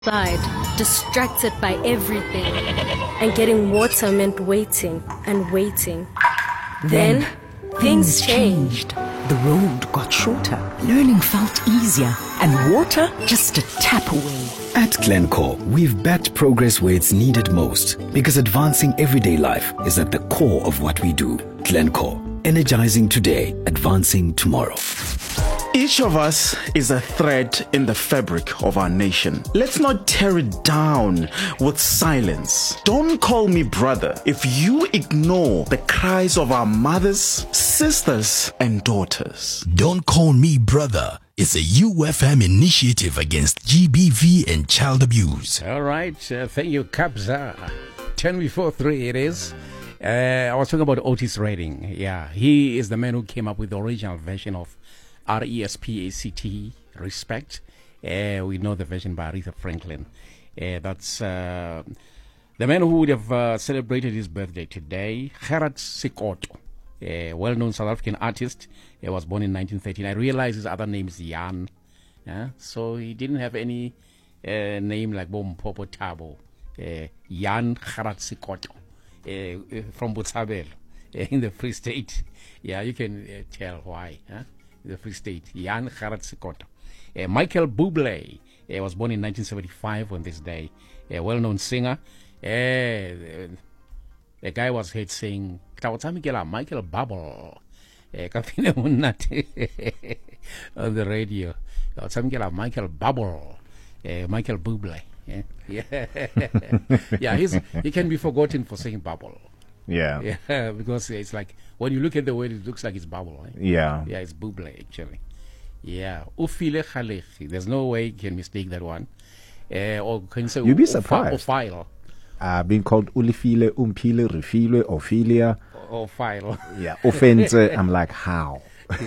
outside, distracted by everything. And getting water meant waiting and waiting. Then things changed. The road got shorter, learning felt easier, and water just a tap away. At Glencore, we've backed progress where it's needed most, because advancing everyday life is at the core of what we do. Glencore, energizing today, advancing tomorrow. Each of us is a thread in the fabric of our nation. Let's not tear it down with silence. Don't call me brother if you ignore the cries of our mothers, sisters, and daughters. Don't Call Me Brother is a UFM initiative against GBV and child abuse. All right. Thank you, Kabza. 10 before 3 it is. I was talking about Otis Redding. Yeah, he is the man who came up with the original version of RESPACT, respect. We know the version by Aretha Franklin. That's the man who would have celebrated his birthday today, Gerard Sekoto, a well-known South African artist. He was born in 1913. I realize his other name is Jan. So he didn't have any name like Bompopo Tabo. Jan Gerard Sekoto from Botshabelo in the Free State. Yeah, you can tell why. The Free State, Jan Gerard Sekoto. Michael Bublé was born in 1975 on this day. A well-known singer. The guy was heard saying, Michael Bubble. On the radio. Michael Bubble. Michael Bublé. Yeah, he can be forgotten for saying bubble. Yeah. Yeah, because it's like, when you look at the word, it looks like it's bubble. Right? Yeah. Yeah, it's Bublé, actually. Yeah. Ufile Khalechi. There's no way you can mistake that one. Or can you say, you'd be surprised. Ofile. Being called Ulifile, Umpile, Refile, Ophelia. Ofile. Yeah. Offense. I'm like, how?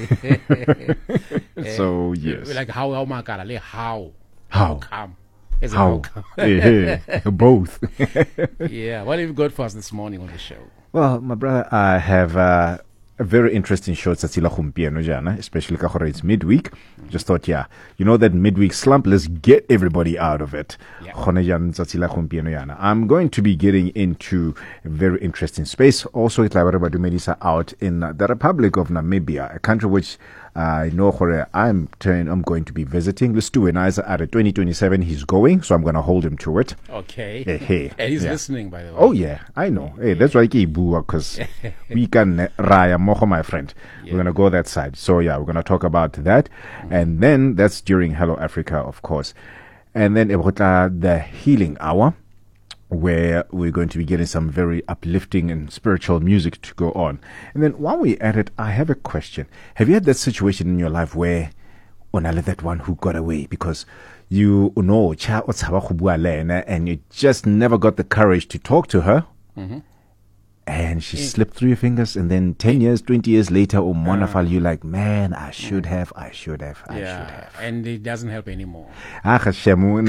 So, yes. Like, how? How? How? Come. How? Both. Yeah. What have you got for us this morning on the show? Well, my brother, I have a very interesting show, especially because it's midweek. Just thought, yeah, you know that midweek slump, let's get everybody out of it. Yeah. I'm going to be getting into a very interesting space. Also, it's like out in the Republic of Namibia, a country which I know I'm going to be visiting. Let's do it. At 2027, he's going, so I'm going to hold him to it. Okay. Hey. And he's listening, by the way. Oh, yeah, I know. Hey, that's why I keep because we can raya moho, my friend. Yeah. We're going to go that side. So, yeah, we're going to talk about that. And then that's during Hello Africa, of course. And then the Healing Hour, where we're going to be getting some very uplifting and spiritual music to go on. And then while we're at it, I have a question. Have you had that situation in your life where onale that one who got away because you know and you just never got the courage to talk to her? Mm-hmm. And she slipped through your fingers, and then 10 years, 20 years later, you're like, man, I should have. And it doesn't help anymore. This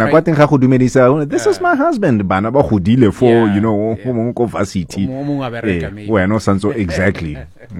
is my husband. Exactly.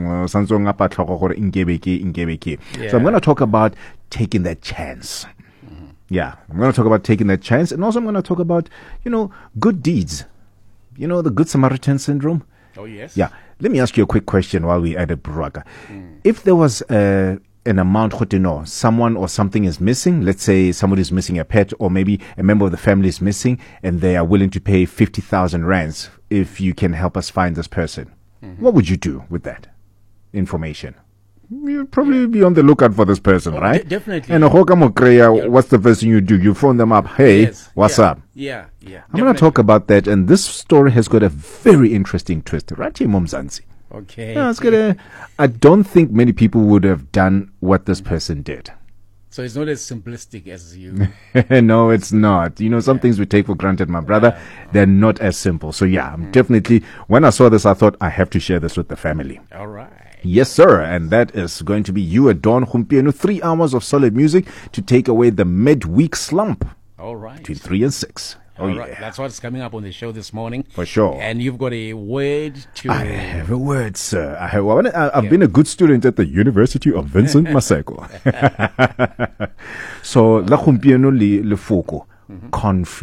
So I'm going to talk about taking that chance. Yeah, I'm going to talk about taking that chance. And also I'm going to talk about, good deeds. The Good Samaritan syndrome. Oh, yes. Yeah. Let me ask you a quick question while we at it, Buraga. If there was an amount, someone or something is missing, let's say somebody is missing a pet, or maybe a member of the family is missing, and they are willing to pay 50,000 rands if you can help us find this person, what would you do with that information? You'd probably be on the lookout for this person, right? Definitely. And what's the first thing you do? You phone them up. Hey, what's up? Yeah. I'm going to talk about that, and this story has got a very interesting twist. Right here, Mumzansi. Okay. Yeah, I don't think many people would have done what this person did. So it's not as simplistic as you. No, it's not. Some things we take for granted, my brother. They're not as simple. So yeah, I'm definitely, when I saw this, I thought I have to share this with the family. All right. Yes, sir. And that is going to be you at Dawn Humpieno. 3 hours of solid music to take away the midweek slump. All right. Between 3 and 6. All right. That's what's coming up on the show this morning. For sure. And you've got a word to... I have a word, sir. I've been a good student at the University of Vincent Maseko. So, la gompieno le foko. conflict.